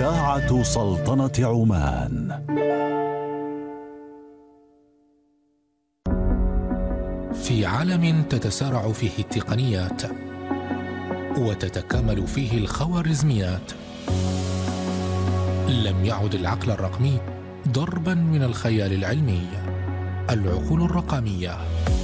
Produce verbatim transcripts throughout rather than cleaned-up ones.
إذاعة سلطنة عمان. في عالم تتسارع فيه التقنيات وتتكامل فيه الخوارزميات، لم يعد العقل الرقمي ضربا من الخيال العلمي. العقول الرقمية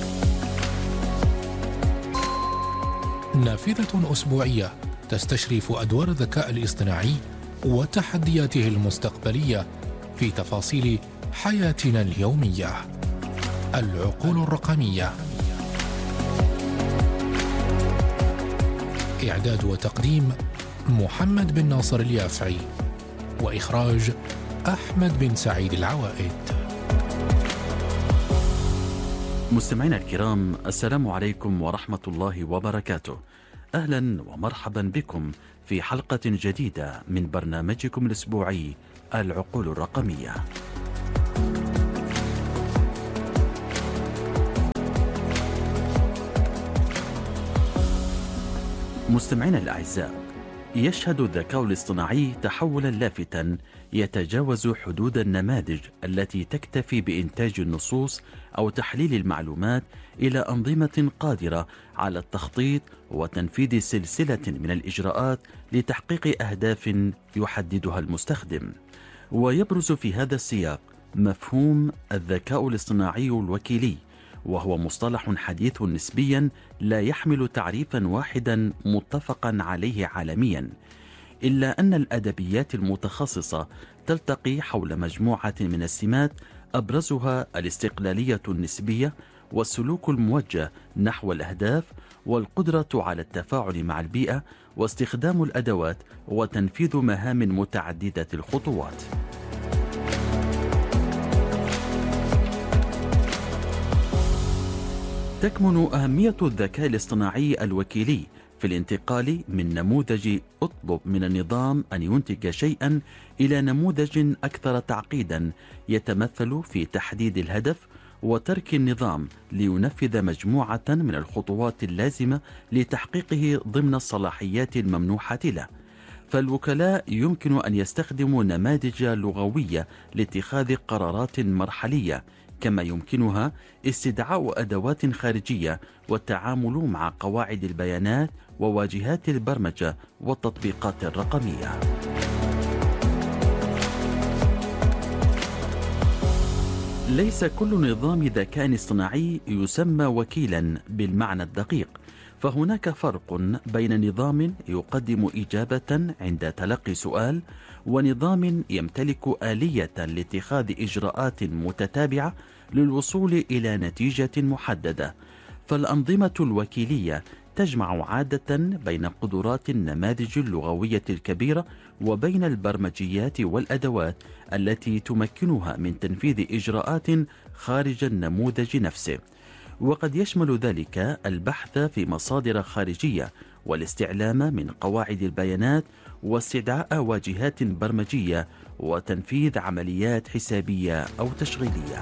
نافذة أسبوعية تستشرف أدوار الذكاء الاصطناعي وتحدياته المستقبلية في تفاصيل حياتنا اليومية. العقول الرقمية، إعداد وتقديم محمد بن ناصر اليافعي، وإخراج أحمد بن سعيد العوائد. مستمعينا الكرام، السلام عليكم ورحمة الله وبركاته. أهلا ومرحبا بكم في حلقة جديدة من برنامجكم الأسبوعي العقول الرقمية. مستمعينا الأعزاء، يشهد الذكاء الاصطناعي تحولا لافتا يتجاوز حدود النماذج التي تكتفي بإنتاج النصوص أو تحليل المعلومات إلى أنظمة قادرة على التخطيط وتنفيذ سلسلة من الإجراءات لتحقيق أهداف يحددها المستخدم. ويبرز في هذا السياق مفهوم الذكاء الاصطناعي الوكيلي، وهو مصطلح حديث نسبيا لا يحمل تعريفا واحدا متفقا عليه عالميا، إلا أن الأدبيات المتخصصة تلتقي حول مجموعة من السمات أبرزها الاستقلالية النسبية والسلوك الموجه نحو الأهداف والقدرة على التفاعل مع البيئة واستخدام الأدوات وتنفيذ مهام متعددة الخطوات. تكمن أهمية الذكاء الاصطناعي الوكيلي في الانتقال من نموذج اطلب من النظام أن ينتج شيئا إلى نموذج أكثر تعقيدا يتمثل في تحديد الهدف وترك النظام لينفذ مجموعة من الخطوات اللازمة لتحقيقه ضمن الصلاحيات الممنوحة له. فالوكلاء يمكن أن يستخدموا نماذج لغوية لاتخاذ قرارات مرحلية، كما يمكنها استدعاء أدوات خارجية والتعامل مع قواعد البيانات وواجهات البرمجة والتطبيقات الرقمية. ليس كل نظام ذكاء اصطناعي يسمى وكيلا بالمعنى الدقيق، فهناك فرق بين نظام يقدم إجابة عند تلقي سؤال ونظام يمتلك آلية لاتخاذ إجراءات متتابعة للوصول إلى نتيجة محددة. فالأنظمة الوكيلية تجمع عادة بين قدرات النماذج اللغوية الكبيرة وبين البرمجيات والأدوات التي تمكنها من تنفيذ إجراءات خارج النموذج نفسه. وقد يشمل ذلك البحث في مصادر خارجية والاستعلام من قواعد البيانات واستدعاء واجهات برمجية وتنفيذ عمليات حسابية أو تشغيلية.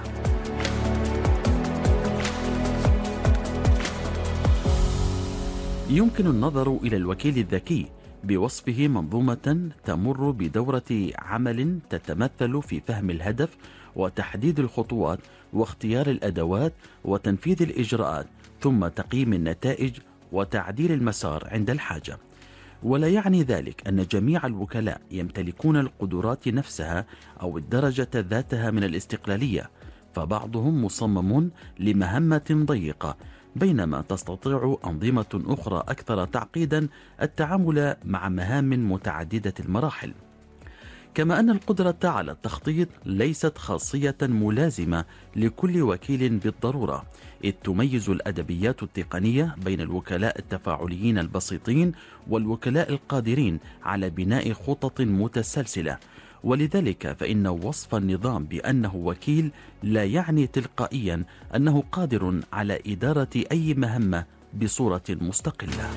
يمكن النظر إلى الوكيل الذكي بوصفه منظومة تمر بدورة عمل تتمثل في فهم الهدف وتحديد الخطوات واختيار الأدوات وتنفيذ الإجراءات، ثم تقييم النتائج وتعديل المسار عند الحاجة. ولا يعني ذلك أن جميع الوكلاء يمتلكون القدرات نفسها أو الدرجة ذاتها من الاستقلالية، فبعضهم مصمم لمهمة ضيقة، بينما تستطيع أنظمة أخرى أكثر تعقيدا التعامل مع مهام متعددة المراحل. كما أن القدرة على التخطيط ليست خاصية ملازمة لكل وكيل بالضرورة، إذ تميز الأدبيات التقنية بين الوكلاء التفاعليين البسيطين والوكلاء القادرين على بناء خطط متسلسلة. ولذلك فإن وصف النظام بأنه وكيل لا يعني تلقائيا أنه قادر على إدارة أي مهمة بصورة مستقلة.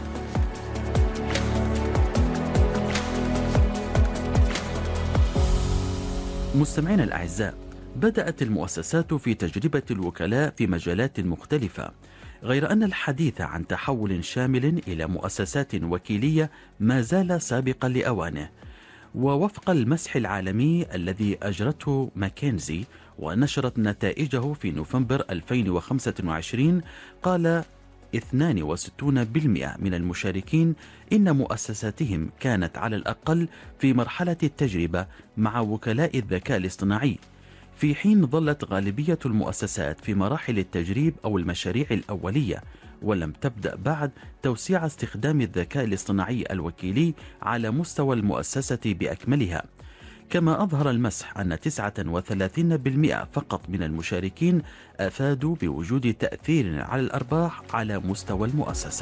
مستمعينا الأعزاء، بدأت المؤسسات في تجربة الوكلاء في مجالات مختلفة، غير أن الحديث عن تحول شامل إلى مؤسسات وكيلية ما زال سابقا لأوانه. ووفق المسح العالمي الذي أجرته ماكنزي ونشرت نتائجه في نوفمبر ألفين وخمسة وعشرين، قال اثنين وستين بالمئة من المشاركين إن مؤسساتهم كانت على الأقل في مرحلة التجربة مع وكلاء الذكاء الاصطناعي، في حين ظلت غالبية المؤسسات في مراحل التجريب أو المشاريع الأولية، ولم تبدأ بعد توسيع استخدام الذكاء الاصطناعي الوكيلي على مستوى المؤسسة بأكملها. كما أظهر المسح أن تسعة وثلاثين بالمئة فقط من المشاركين أفادوا بوجود تأثير على الأرباح على مستوى المؤسسة.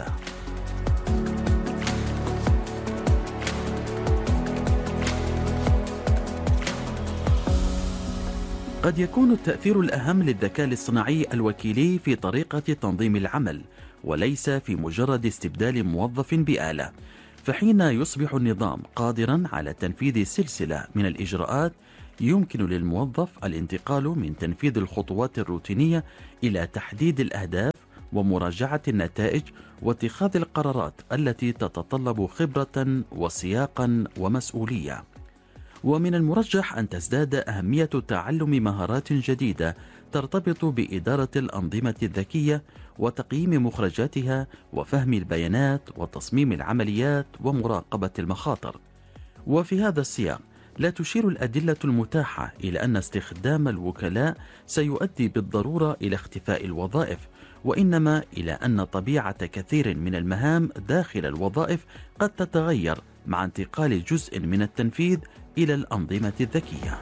قد يكون التأثير الأهم للذكاء الاصطناعي الوكيلي في طريقة تنظيم العمل، وليس في مجرد استبدال موظف بآلة. فحين يصبح النظام قادرا على تنفيذ سلسلة من الإجراءات، يمكن للموظف الانتقال من تنفيذ الخطوات الروتينية إلى تحديد الأهداف ومراجعة النتائج واتخاذ القرارات التي تتطلب خبرة وسياقا ومسؤولية. ومن المرجح أن تزداد أهمية تعلم مهارات جديدة ترتبط بإدارة الأنظمة الذكية وتقييم مخرجاتها وفهم البيانات وتصميم العمليات ومراقبة المخاطر. وفي هذا السياق، لا تشير الأدلة المتاحة إلى أن استخدام الوكلاء سيؤدي بالضرورة إلى اختفاء الوظائف، وإنما إلى أن طبيعة كثير من المهام داخل الوظائف قد تتغير مع انتقال جزء من التنفيذ إلى الأنظمة الذكية.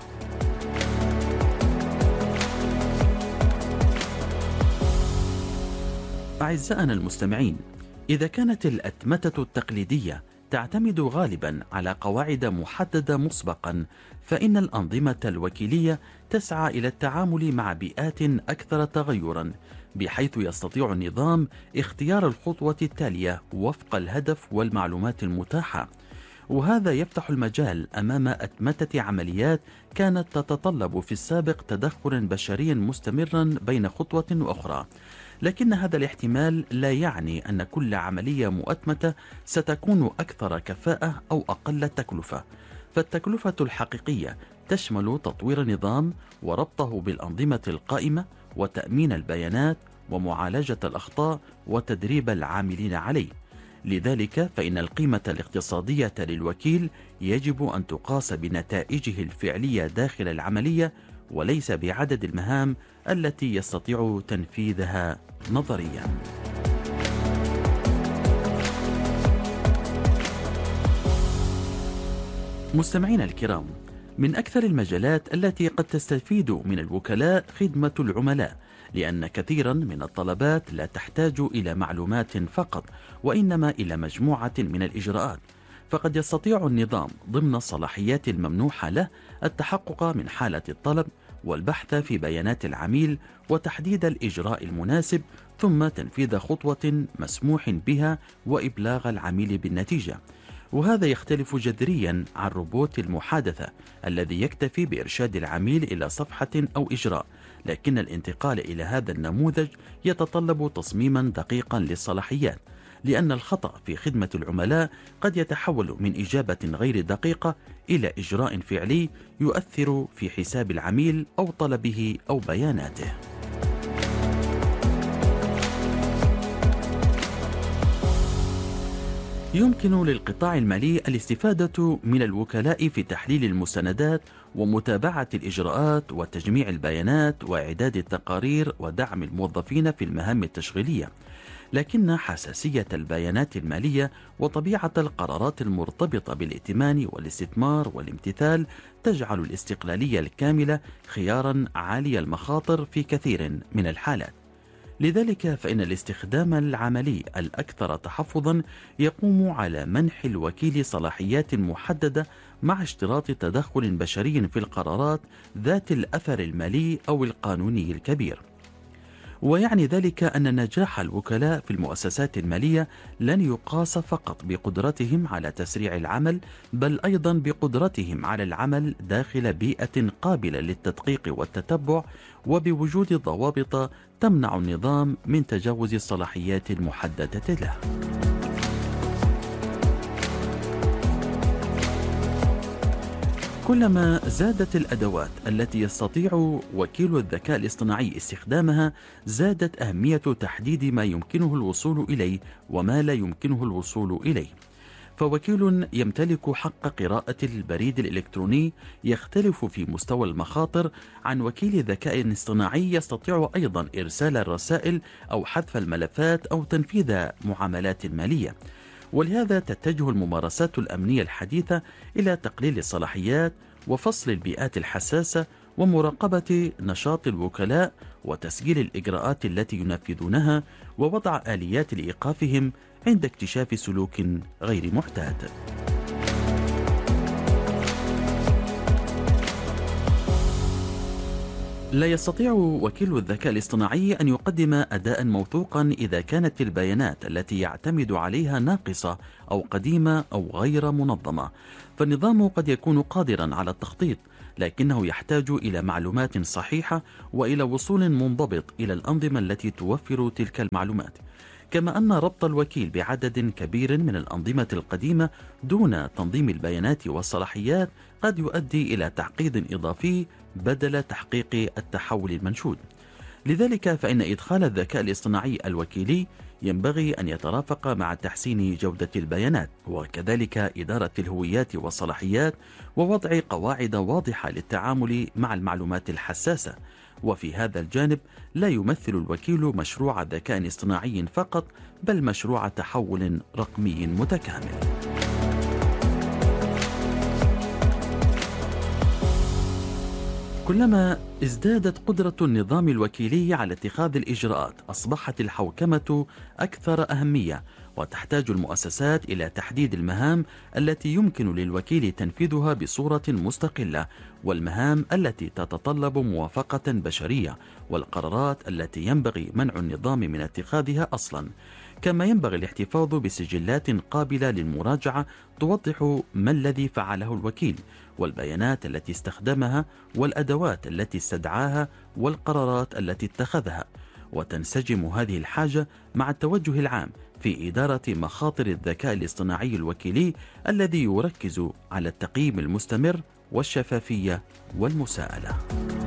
أعزائنا المستمعين، إذا كانت الأتمتة التقليدية تعتمد غالبا على قواعد محددة مسبقا، فإن الأنظمة الوكيلية تسعى إلى التعامل مع بيئات أكثر تغيرا، بحيث يستطيع النظام اختيار الخطوة التالية وفق الهدف والمعلومات المتاحة. وهذا يفتح المجال أمام أتمتة عمليات كانت تتطلب في السابق تدخلا بشريا مستمرا بين خطوة وأخرى. لكن هذا الاحتمال لا يعني أن كل عملية مؤتمتة ستكون أكثر كفاءة أو أقل تكلفة، فالتكلفة الحقيقية تشمل تطوير نظام وربطه بالأنظمة القائمة وتأمين البيانات ومعالجة الأخطاء وتدريب العاملين عليه. لذلك فإن القيمة الاقتصادية للوكيل يجب أن تقاس بنتائجه الفعلية داخل العملية، وليس بعدد المهام التي يستطيع تنفيذها نظريا. مستمعينا الكرام، من أكثر المجالات التي قد تستفيد من الوكلاء خدمة العملاء، لأن كثيرا من الطلبات لا تحتاج إلى معلومات فقط، وإنما إلى مجموعة من الإجراءات. فقد يستطيع النظام ضمن الصلاحيات الممنوحة له التحقق من حالة الطلب والبحث في بيانات العميل وتحديد الإجراء المناسب، ثم تنفيذ خطوة مسموح بها وإبلاغ العميل بالنتيجة. وهذا يختلف جذريا عن روبوت المحادثة الذي يكتفي بإرشاد العميل إلى صفحة أو إجراء، لكن الانتقال إلى هذا النموذج يتطلب تصميما دقيقا للصلاحيات، لأن الخطأ في خدمة العملاء قد يتحول من إجابة غير دقيقة إلى إجراء فعلي يؤثر في حساب العميل أو طلبه أو بياناته. يمكن للقطاع المالي الاستفادة من الوكلاء في تحليل المستندات ومتابعة الإجراءات وتجميع البيانات وإعداد التقارير ودعم الموظفين في المهام التشغيلية، لكن حساسية البيانات المالية وطبيعة القرارات المرتبطة بالائتمان والاستثمار والامتثال تجعل الاستقلالية الكاملة خيارا عالي المخاطر في كثير من الحالات. لذلك فإن الاستخدام العملي الأكثر تحفظا يقوم على منح الوكيل صلاحيات محددة مع اشتراط تدخل بشري في القرارات ذات الأثر المالي أو القانوني الكبير. ويعني ذلك أن نجاح الوكلاء في المؤسسات المالية لن يقاس فقط بقدرتهم على تسريع العمل، بل أيضا بقدرتهم على العمل داخل بيئة قابلة للتدقيق والتتبع، وبوجود ضوابط تمنع النظام من تجاوز الصلاحيات المحددة له. كلما زادت الأدوات التي يستطيع وكيل الذكاء الاصطناعي استخدامها، زادت أهمية تحديد ما يمكنه الوصول إليه وما لا يمكنه الوصول إليه. فوكيل يمتلك حق قراءة البريد الإلكتروني يختلف في مستوى المخاطر عن وكيل ذكاء اصطناعي يستطيع أيضا إرسال الرسائل أو حذف الملفات أو تنفيذ معاملات مالية. ولهذا تتجه الممارسات الأمنية الحديثة إلى تقليل الصلاحيات وفصل البيئات الحساسة ومراقبة نشاط الوكلاء وتسجيل الإجراءات التي ينفذونها ووضع آليات لإيقافهم عند اكتشاف سلوك غير معتاد. لا يستطيع وكيل الذكاء الاصطناعي أن يقدم أداء موثوقا إذا كانت البيانات التي يعتمد عليها ناقصة أو قديمة أو غير منظمة. فالنظام قد يكون قادرا على التخطيط، لكنه يحتاج إلى معلومات صحيحة وإلى وصول منضبط إلى الأنظمة التي توفر تلك المعلومات. كما أن ربط الوكيل بعدد كبير من الأنظمة القديمة دون تنظيم البيانات والصلاحيات قد يؤدي إلى تعقيد إضافي بدل تحقيق التحول المنشود. لذلك فإن إدخال الذكاء الاصطناعي الوكيلي ينبغي أن يترافق مع تحسين جودة البيانات، وكذلك إدارة الهويات والصلاحيات، ووضع قواعد واضحة للتعامل مع المعلومات الحساسة. وفي هذا الجانب لا يمثل الوكيل مشروع ذكاء اصطناعي فقط، بل مشروع تحول رقمي متكامل. كلما ازدادت قدرة النظام الوكيلي على اتخاذ الإجراءات، أصبحت الحوكمة أكثر أهمية، وتحتاج المؤسسات إلى تحديد المهام التي يمكن للوكيل تنفيذها بصورة مستقلة، والمهام التي تتطلب موافقة بشرية، والقرارات التي ينبغي منع النظام من اتخاذها أصلا. كما ينبغي الاحتفاظ بسجلات قابلة للمراجعة توضح ما الذي فعله الوكيل، والبيانات التي استخدمها، والأدوات التي استدعاها، والقرارات التي اتخذها. وتنسجم هذه الحاجة مع التوجه العام في إدارة مخاطر الذكاء الاصطناعي الوكيلي الذي يركز على التقييم المستمر والشفافية والمساءلة.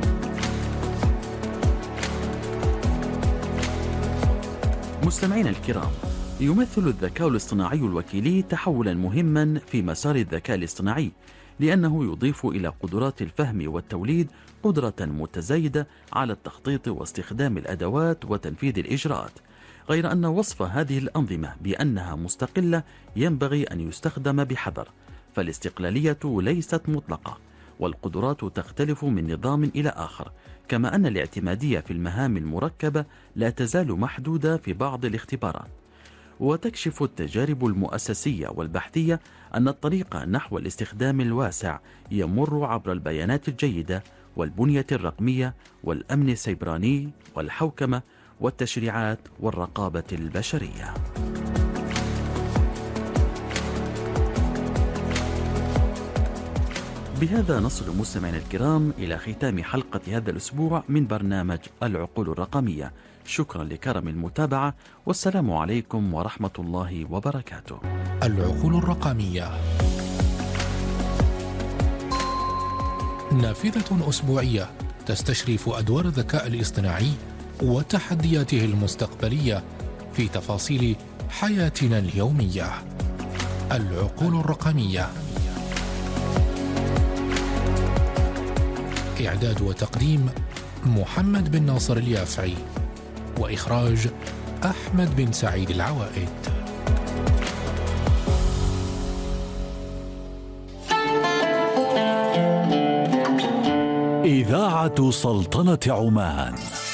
مستمعينا الكرام، يمثل الذكاء الاصطناعي الوكيلي تحولا مهما في مسار الذكاء الاصطناعي، لأنه يضيف إلى قدرات الفهم والتوليد قدرة متزايدة على التخطيط واستخدام الأدوات وتنفيذ الإجراءات. غير أن وصف هذه الأنظمة بأنها مستقلة ينبغي أن يستخدم بحذر، فالاستقلالية ليست مطلقة، والقدرات تختلف من نظام إلى آخر. كما أن الاعتمادية في المهام المركبة لا تزال محدودة في بعض الاختبارات. وتكشف التجارب المؤسسية والبحثية أن الطريق نحو الاستخدام الواسع يمر عبر البيانات الجيدة والبنية الرقمية والأمن السيبراني والحوكمة والتشريعات والرقابة البشرية. بهذا نصل مستمعينا الكرام إلى ختام حلقة هذا الأسبوع من برنامج العقول الرقمية. شكرا لكرم المتابعة، والسلام عليكم ورحمة الله وبركاته. العقول الرقمية، نافذة أسبوعية تستشرف أدوار الذكاء الاصطناعي وتحدياته المستقبلية في تفاصيل حياتنا اليومية. العقول الرقمية، إعداد وتقديم محمد بن ناصر اليافعي، وإخراج أحمد بن سعيد العوائد. إذاعة سلطنة عمان.